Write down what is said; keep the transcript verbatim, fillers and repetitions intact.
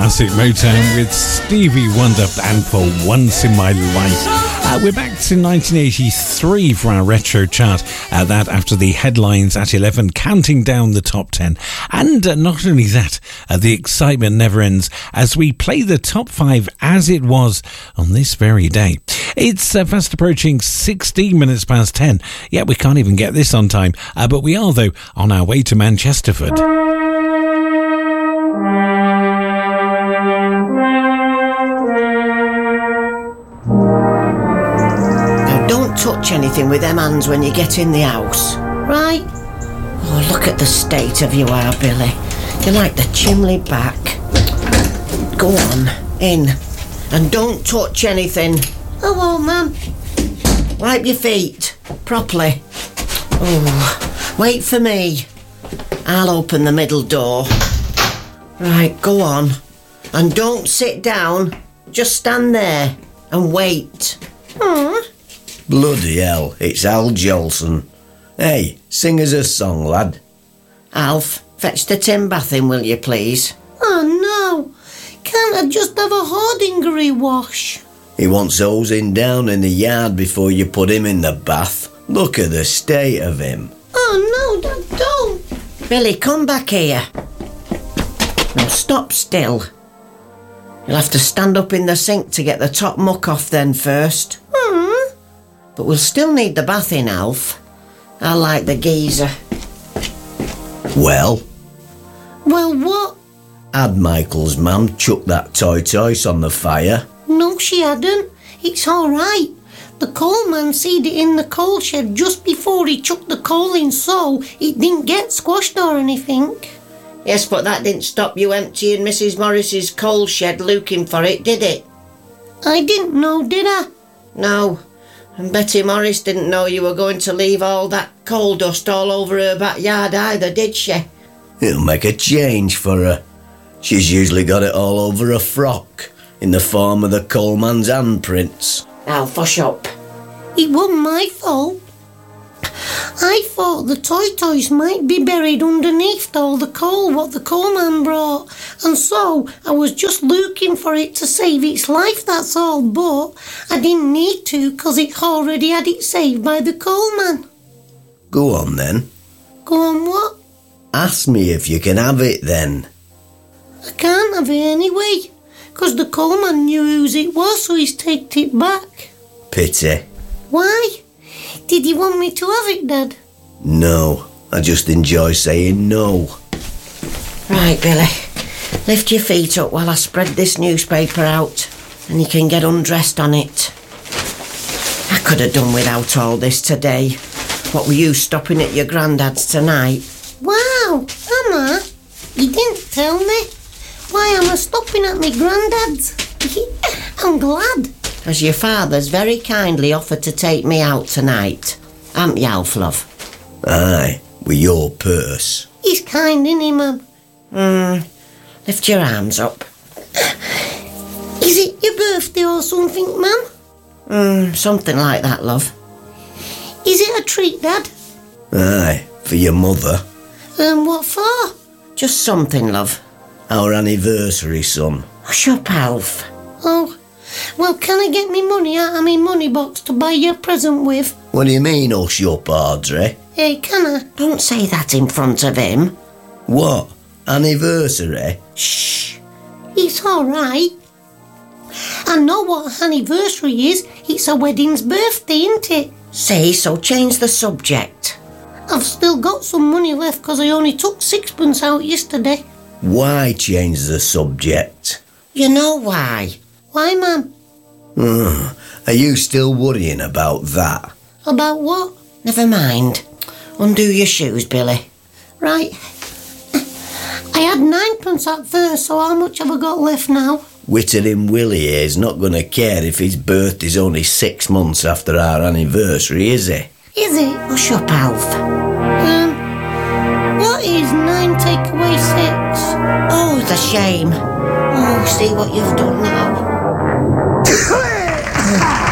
classic Motown with Stevie Wonder and For Once in My Life. Uh, we're back to nineteen eighty-three for our retro chart. Uh, that after the headlines at eleven, counting down the top ten. And uh, not only that, uh, the excitement never ends as we play the top five as it was on this very day. It's uh, fast approaching sixteen minutes past ten. Yeah, we can't even get this on time. Uh, but we are, though, on our way to Manchesterford. Touch anything with them hands when you get in the house, right? Oh, look at the state of you are, Billy. You're like the chimney back. Go on, in. And don't touch anything. Oh, well, ma'am. Wipe your feet. Properly. Oh, wait for me. I'll open the middle door. Right, go on. And don't sit down. Just stand there and wait. Hmm. Bloody hell, it's Al Jolson. Hey, sing us a song, lad. Alf, fetch the tin bath in, will you, please? Oh, no. Can't I just have a Hordingery wash? He wants hosing down in the yard before you put him in the bath. Look at the state of him. Oh, no, Dad, don't. Billy, come back here. Now, stop still. You'll have to stand up in the sink to get the top muck off then first. Hmm. But we'll still need the bath in, Alf. I like the geezer. Well? Well, what? Had Michael's mum chucked that toy toys on the fire? No, she hadn't. It's all right. The coal man seed it in the coal shed just before he chucked the coal in, so it didn't get squashed or anything. Yes, but that didn't stop you emptying Missus Morris's coal shed looking for it, did it? I didn't know, did I? No. And Betty Morris didn't know you were going to leave all that coal dust all over her backyard either, did she? It'll make a change for her. She's usually got it all over her frock, in the form of the coalman's handprints. Now, fush up. It wasn't my fault. I thought the toy toys might be buried underneath all the coal what the coalman brought, and so I was just looking for it to save its life, that's all, but I didn't need to because it already had it saved by the coalman. Go on then. Go on what? Ask me if you can have it then. I can't have it anyway, because the coalman knew whose it was, so he's taken it back. Pity. Why? Did you want me to have it, Dad? No, I just enjoy saying no. Right, Billy. Lift your feet up while I spread this newspaper out, and you can get undressed on it. I could have done without all this today. What were you stopping at your granddad's tonight? Wow, Emma, you didn't tell me. Why am I stopping at my granddad's? I'm glad. As your father's very kindly offered to take me out tonight. Aren't you, Alf, love? Aye, with your purse. He's kind, isn't he, Mum? Hmm. Lift your arms up. Is it your birthday or something, Mum? Hmm, something like that, love. Is it a treat, Dad? Aye, for your mother. Um, what for? Just something, love. Our anniversary, son. Hush up, Alf. Oh. Well, can I get me money out of my money box to buy you a present with? What do you mean, hush up, Audrey? Hey, can I? Don't say that in front of him. What? Anniversary? Shh. It's all right. I know what anniversary is. It's a wedding's birthday, isn't it? Say, so change the subject. I've still got some money left because I only took sixpence out yesterday. Why change the subject? You know why. Why, Mum? Mm, are you still worrying about that? About what? Never mind. Undo your shoes, Billy. Right. I had ninepence at first, so how much have I got left now? Wittering Willie here is not going to care if his birthday's only six months after our anniversary, is he? Is it? Hush up, Alf. Um, what is nine take away six? Oh, the shame. Oh, see what you've done now.